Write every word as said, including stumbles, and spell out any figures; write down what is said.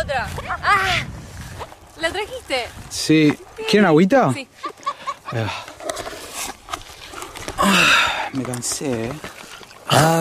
otra. ¡Ah! ¿La trajiste? Sí. ¿Quieren agüita? Sí. Ah, me cansé, ¿eh?